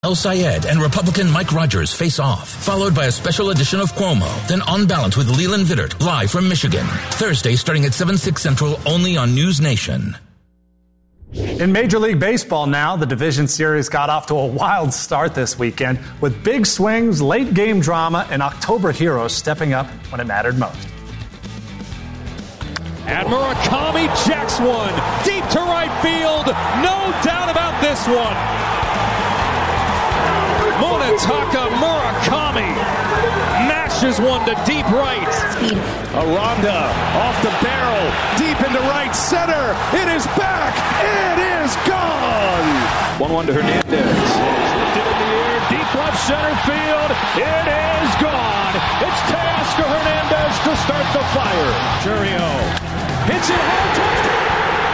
El Sayed and Republican Mike Rogers face off, followed by a special edition of Cuomo, then On Balance with Leland Vittert, live from Michigan. Thursday starting at 7/6 Central, only on News Nation. In Major League Baseball now, the division series got off to a wild start this weekend with big swings, late game drama, and October heroes stepping up when it mattered most. And Murakami jacks one deep to right field. No doubt about this one. Munetaka Murakami mashes one to deep right. Aranda off the barrel, deep into right center. It is back. It is gone. 1-1 to Hernandez. Lifted in the air, deep left center field. It is gone. It's Teoscar Hernandez to start the fire. Chourio hits it hard. Touchdown.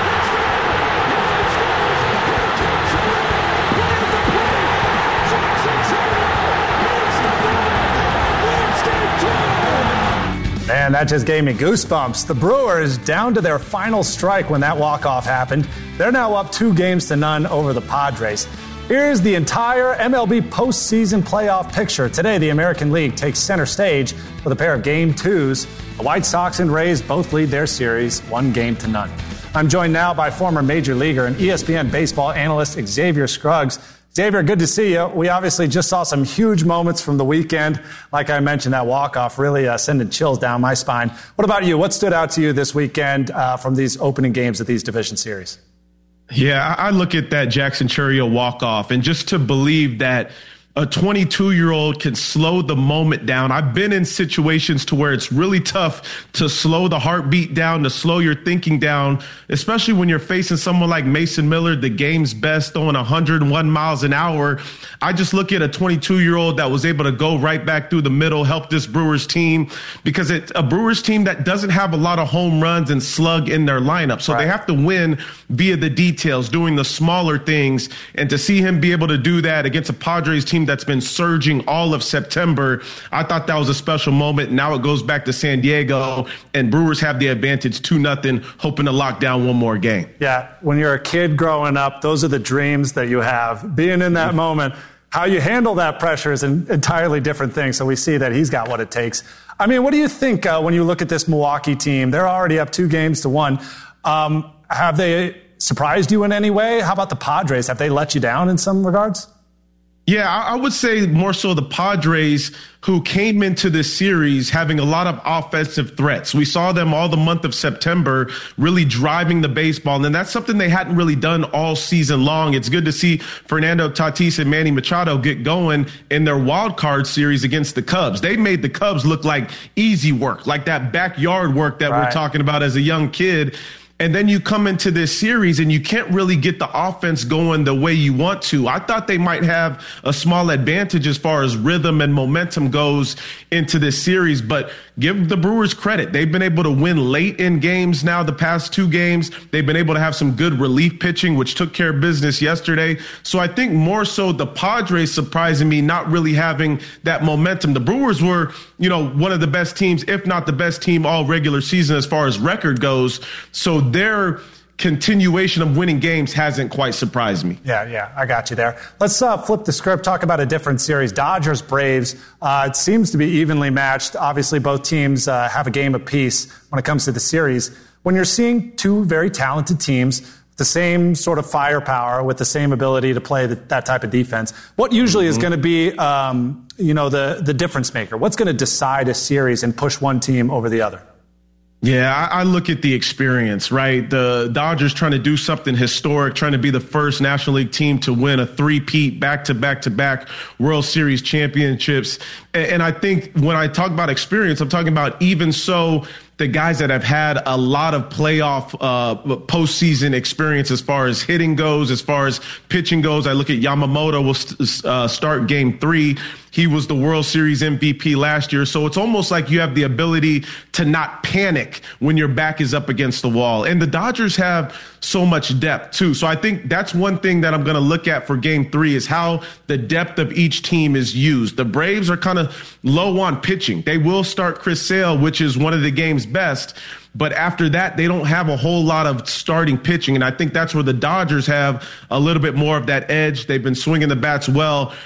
Man, that just gave me goosebumps. The Brewers down to their final strike when that walk-off happened. They're now up 2-0 over the Padres. Here's the entire MLB postseason playoff picture. Today, the American League takes center stage with a pair of Game 2s. The White Sox and Rays both lead their series 1-0. I'm joined now by former Major Leaguer and ESPN baseball analyst Xavier Scruggs. Xavier, good to see you. We obviously just saw some huge moments from the weekend. Like I mentioned, that walk-off really sending chills down my spine. What about you? What stood out to you this weekend from these opening games of these division series? Yeah, I look at that Jackson Chourio walk-off, and just to believe that a 22-year-old can slow the moment down. I've been in situations to where it's really tough to slow the heartbeat down, to slow your thinking down, especially when you're facing someone like Mason Miller, the game's best, throwing 101 miles an hour. I just look at a 22-year-old that was able to go right back through the middle, help this Brewers team, because it's a Brewers team that doesn't have a lot of home runs and slug in their lineup. So They have to win via the details, doing the smaller things. And to see him be able to do that against a Padres team that's been surging all of September, I thought that was a special moment. Now it goes back to San Diego, and Brewers have the advantage 2-0, hoping to lock down one more game. Yeah, when you're a kid growing up, those are the dreams that you have. Being in that moment, how you handle that pressure is an entirely different thing. So we see that he's got what it takes. I mean, what do you think when you look at this Milwaukee team? They're already up 2-1. Have they surprised you in any way? How about the Padres? Have they let you down in some regards? Yeah, I would say more so the Padres, who came into this series having a lot of offensive threats. We saw them all the month of September really driving the baseball, and that's something they hadn't really done all season long. It's good to see Fernando Tatis and Manny Machado get going in their wild card series against the Cubs. They made the Cubs look like easy work, like that backyard work that we're talking about as a young kid. And then you come into this series and you can't really get the offense going the way you want to. I thought they might have a small advantage as far as rhythm and momentum goes into this series, but give the Brewers credit. They've been able to win late in games now, the past 2 games. They've been able to have some good relief pitching, which took care of business yesterday. So I think more so the Padres surprising me, not really having that momentum. The Brewers were, one of the best teams, if not the best team all regular season as far as record goes. So their continuation of winning games hasn't quite surprised me. Yeah, I got you there. Let's flip the script, talk about a different series. Dodgers-Braves. It seems to be evenly matched. Obviously, both teams have a game apiece when it comes to the series. When you're seeing two very talented teams, the same sort of firepower, with the same ability to play that type of defense, what usually is going to be, the difference maker? What's going to decide a series and push one team over the other? Yeah, I look at the experience, right? The Dodgers trying to do something historic, trying to be the first National League team to win a 3-peat back-to-back World Series championships. And I think when I talk about experience, I'm talking about even so the guys that have had a lot of playoff postseason experience as far as hitting goes, as far as pitching goes. I look at Yamamoto will start Game 3. He was the World Series MVP last year. So it's almost like you have the ability to not panic when your back is up against the wall. And the Dodgers have so much depth, too. So I think that's one thing that I'm going to look at for Game 3 is how the depth of each team is used. The Braves are kind of low on pitching. They will start Chris Sale, which is one of the game's best. But after that, they don't have a whole lot of starting pitching. And I think that's where the Dodgers have a little bit more of that edge. They've been swinging the bats well